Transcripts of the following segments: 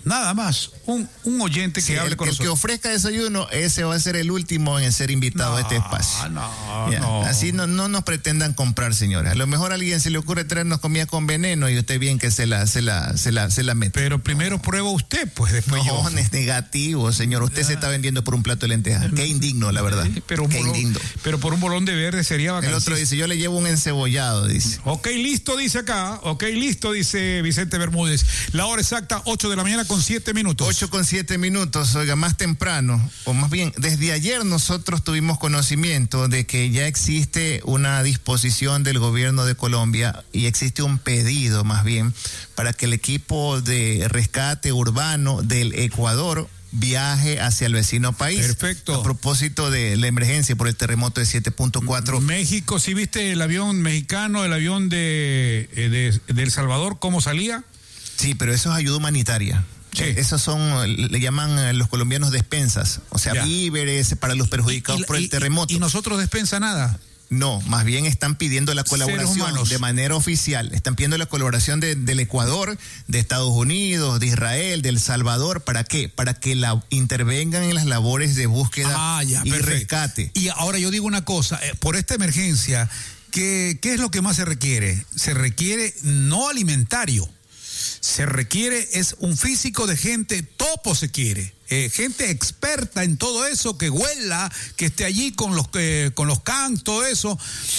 nada más. Un oyente que hable con nosotros. El que ofrezca desayuno, ese va a ser el último en ser invitado a este espacio. No. Así no nos pretendan comprar, señores. A lo mejor a alguien se le ocurre traernos comida con veneno y usted bien que se la mete. Pero primero prueba usted, pues después yo. No, es negativo, señor. Usted se está vendiendo por un plato de lentejas. Qué indigno, la verdad. Pero por un bolón de verde sería bacán. El otro dice, yo le llevo un encebollado, dice. Ok, listo, dice acá. Ok, listo, dice Vicente Bermúdez. La hora exacta, 8 de la mañana con 7 minutos. 8 con 7 minutos, oiga, más temprano, o más bien, desde ayer nosotros tuvimos conocimiento de que ya existe una disposición del gobierno de Colombia y existe un pedido, más bien, para que el equipo de rescate urbano del Ecuador viaje hacia el vecino país. Perfecto. A propósito de la emergencia por el terremoto de 7.4. México, ¿sí viste el avión mexicano, el avión de El Salvador, cómo salía? Sí, pero eso es ayuda humanitaria. Sí. Esos son, le llaman los colombianos despensas, o sea, víveres para los perjudicados por el terremoto. ¿Y nosotros despensa nada? No, más bien están pidiendo la colaboración de manera oficial. Están pidiendo la colaboración del Ecuador, de Estados Unidos, de Israel, de El Salvador. ¿Para qué? Para que intervengan en las labores de búsqueda y rescate. Y ahora yo digo una cosa, por esta emergencia, ¿qué es lo que más se requiere? Se requiere no alimentario. Se requiere es un físico de gente, topo se quiere, gente experta en todo eso, que huela, que esté allí con los can, todo eso.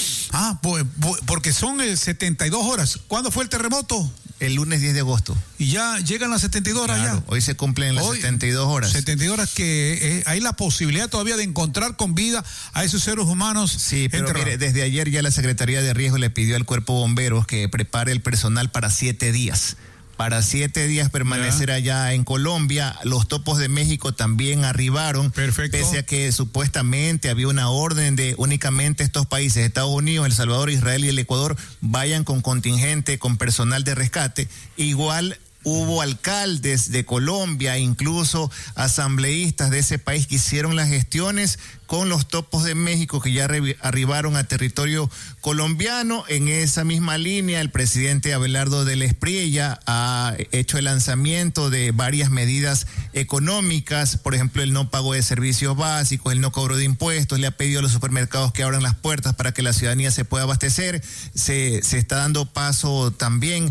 Porque son 72 horas. ¿Cuándo fue el terremoto? El lunes 10 de agosto. Y ya llegan las 72 horas. Claro, ya. Hoy se cumplen las 72 horas. 72 horas que hay la posibilidad todavía de encontrar con vida a esos seres humanos. Sí, pero mire, desde ayer ya la Secretaría de Riesgo le pidió al Cuerpo de Bomberos que prepare el personal para 7 días. Para 7 días permanecer allá en Colombia. Los topos de México también arribaron. Perfecto. Pese a que supuestamente había una orden de únicamente estos países, Estados Unidos, El Salvador, Israel y el Ecuador, vayan con contingente, con personal de rescate. Igual hubo alcaldes de Colombia, incluso asambleístas de ese país que hicieron las gestiones con los topos de México que ya arribaron a territorio colombiano. En esa misma línea, el presidente Abelardo del Espriella ha hecho el lanzamiento de varias medidas económicas, por ejemplo, el no pago de servicios básicos, el no cobro de impuestos, le ha pedido a los supermercados que abran las puertas para que la ciudadanía se pueda abastecer. Se está dando paso también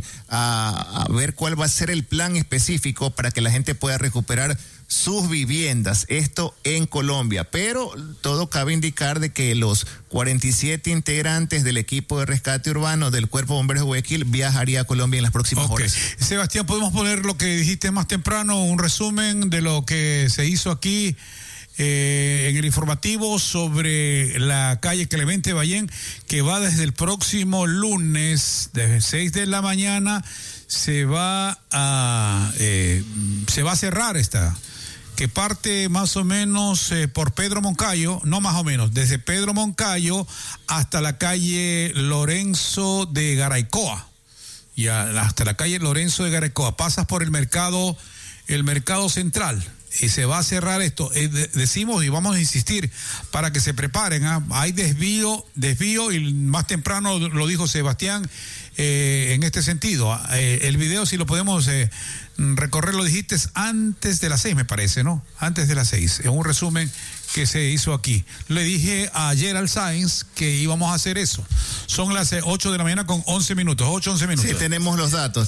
a ver cuál va a ser el plan específico para que la gente pueda recuperar sus viviendas, esto en Colombia, pero todo cabe indicar de que los 47 integrantes del equipo de rescate urbano del Cuerpo de Bomberos de Guayaquil viajaría a Colombia en las próximas horas. Sebastián, ¿podemos poner lo que dijiste más temprano, un resumen de lo que se hizo aquí en el informativo sobre la calle Clemente Ballén, que va desde el próximo lunes, desde 6 de la mañana, se va a cerrar esta, que parte más o menos por Pedro Moncayo, no más o menos, desde Pedro Moncayo hasta la calle Lorenzo de Garaycoa, y hasta la calle Lorenzo de Garaycoa, pasas por el mercado central, y se va a cerrar esto. Decimos y vamos a insistir para que se preparen, hay desvío, y más temprano lo dijo Sebastián en este sentido. El video, si lo podemos recorrer, lo dijiste antes de las 6, me parece, ¿no? Antes de las 6, es un resumen que se hizo aquí. Le dije a Gerald Sainz que íbamos a hacer eso. Son las 8 de la mañana con 11 minutos, 11 minutos. Sí, tenemos los datos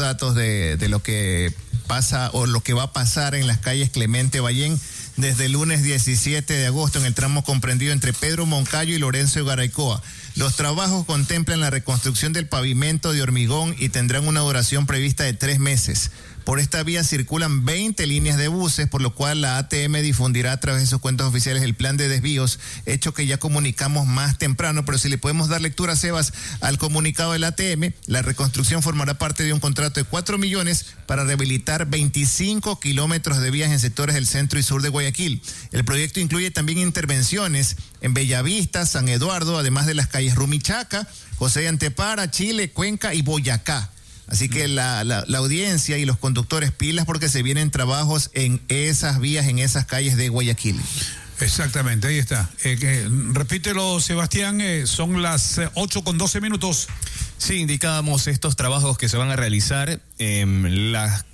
de lo que pasa o lo que va a pasar en las calles Clemente Ballén desde el lunes 17 de agosto en el tramo comprendido entre Pedro Moncayo y Lorenzo de Garaycoa. Los trabajos contemplan la reconstrucción del pavimento de hormigón y tendrán una duración prevista de 3 meses. Por esta vía circulan 20 líneas de buses, por lo cual la ATM difundirá a través de sus cuentas oficiales el plan de desvíos, hecho que ya comunicamos más temprano, pero si le podemos dar lectura, Sebas, al comunicado de la ATM, la reconstrucción formará parte de un contrato de 4 millones para rehabilitar 25 kilómetros de vías en sectores del centro y sur de Guayaquil. El proyecto incluye también intervenciones en Bellavista, San Eduardo, además de las calles Rumichaca, José de Antepara, Chile, Cuenca y Boyacá. Así que la audiencia y los conductores pilas porque se vienen trabajos en esas vías, en esas calles de Guayaquil. Exactamente, ahí está. Repítelo, Sebastián, son las 8 con 12 minutos. Sí, indicábamos estos trabajos que se van a realizar. Las